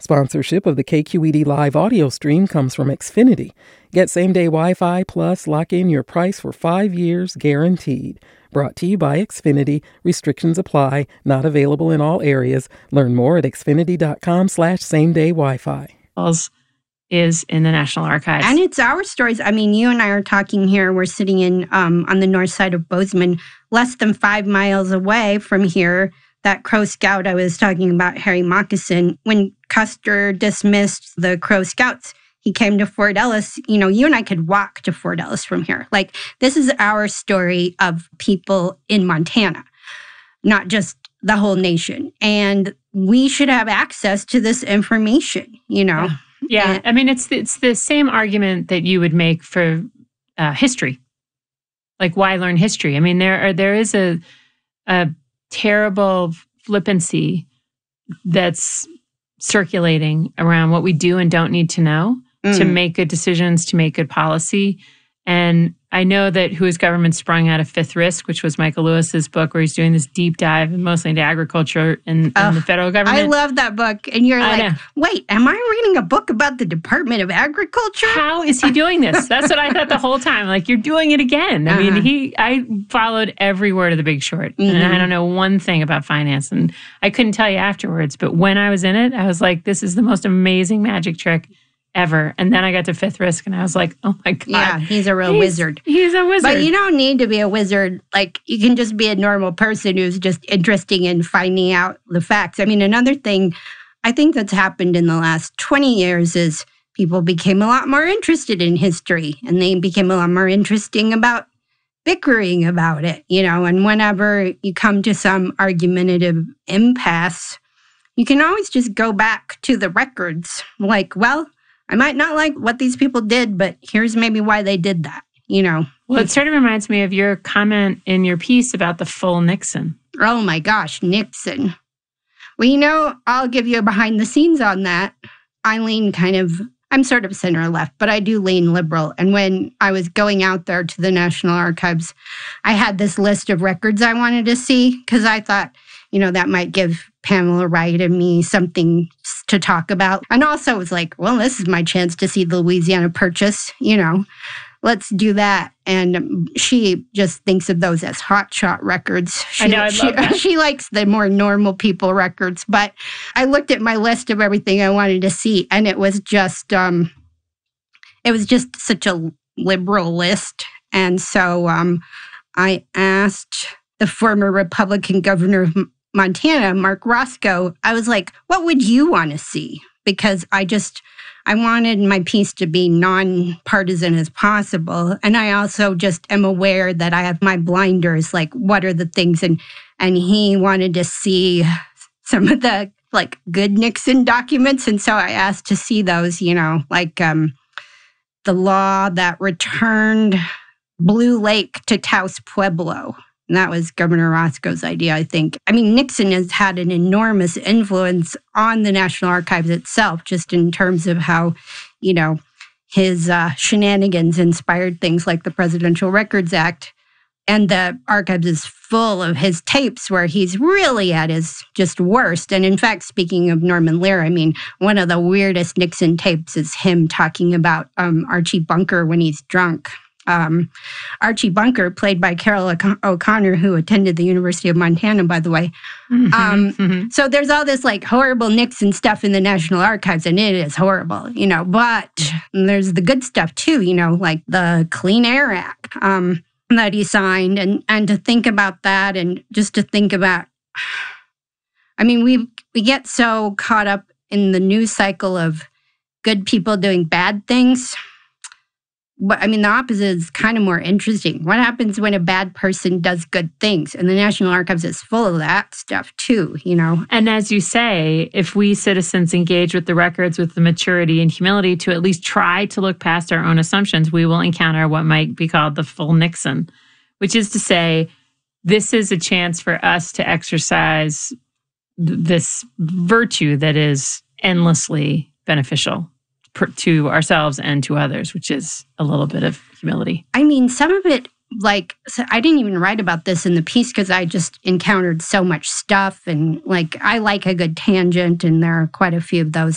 Sponsorship of the KQED live audio stream comes from Xfinity. Get same-day Wi-Fi plus lock in your price for 5 years guaranteed. Brought to you by Xfinity. Restrictions apply. Not available in all areas. Learn more at xfinity.com/same-day Wi-Fi. Is in the National Archives. And it's our stories. I mean, you and I are talking here. We're sitting in on the north side of Bozeman, less than 5 miles away from here. That Crow Scout I was talking about, Harry Moccasin, when Custer dismissed the Crow Scouts, he came to Fort Ellis. You know, you and I could walk to Fort Ellis from here. Like, this is our story of people in Montana, not just the whole nation. And we should have access to this information, you know? Yeah. I mean, it's the same argument that you would make for history. Like, why learn history? I mean, there is a terrible flippancy that's circulating around what we do and don't need to know to make good decisions, to make good policy. And I know that Who is Government sprung out of Fifth Risk, which was Michael Lewis's book, where he's doing this deep dive mostly into agriculture and the federal government. I love that book. And you're like, wait, am I reading a book about the Department of Agriculture? How is he doing this? That's what I thought the whole time. Like, you're doing it again. I mean, I followed every word of The Big Short. And I don't know one thing about finance. And I couldn't tell you afterwards. But when I was in it, I was like, this is the most amazing magic trick ever. And then I got to Fifth Risk and I was like, oh my God. Yeah, he's a real wizard. He's a wizard. But you don't need to be a wizard. Like, you can just be a normal person who's just interested in finding out the facts. I mean, another thing I think that's happened in the last 20 years is people became a lot more interested in history, and they became a lot more interesting about bickering about it, you know, and whenever you come to some argumentative impasse, you can always just go back to the records. Like, well, I might not like what these people did, but here's maybe why they did that, you know. Well, it sort of reminds me of your comment in your piece about the full Nixon. Oh my gosh, Nixon. Well, you know, I'll give you a behind the scenes on that. I'm sort of center left, but I do lean liberal. And when I was going out there to the National Archives, I had this list of records I wanted to see because I thought, you know, that might give Pamela Wright and me something to talk about. And also it was like, well, this is my chance to see the Louisiana Purchase, you know, let's do that. And she just thinks of those as hotshot records. I love that. She likes the more normal people records. But I looked at my list of everything I wanted to see, and it was just such a liberal list. And so I asked the former Republican governor of Montana, Mark Roscoe, I was like, what would you want to see? Because I wanted my piece to be nonpartisan as possible. And I also just am aware that I have my blinders, like, what are the things? And he wanted to see some of the, like, good Nixon documents. And so I asked to see those, you know, like the law that returned Blue Lake to Taos Pueblo. And that was Governor Roscoe's idea, I think. I mean, Nixon has had an enormous influence on the National Archives itself, just in terms of how, you know, his shenanigans inspired things like the Presidential Records Act. And the archives is full of his tapes where he's really at his just worst. And in fact, speaking of Norman Lear, I mean, one of the weirdest Nixon tapes is him talking about Archie Bunker when he's drunk. Archie Bunker, played by Carol O'Connor, who attended the University of Montana, by the way. So there's all this, like, horrible Nixon stuff in the National Archives, and it is horrible, you know. But there's the good stuff, too, you know, like the Clean Air Act that he signed. And to think about that, and just to think about, I mean, we get so caught up in the news cycle of good people doing bad things. But I mean, the opposite is kind of more interesting. What happens when a bad person does good things? And the National Archives is full of that stuff too, you know? And as you say, if we citizens engage with the records with the maturity and humility to at least try to look past our own assumptions, we will encounter what might be called the full Nixon, which is to say, this is a chance for us to exercise this virtue that is endlessly beneficial to ourselves and to others, which is a little bit of humility. I mean, some of it, like, so I didn't even write about this in the piece because I just encountered so much stuff. And, like, I like a good tangent, and there are quite a few of those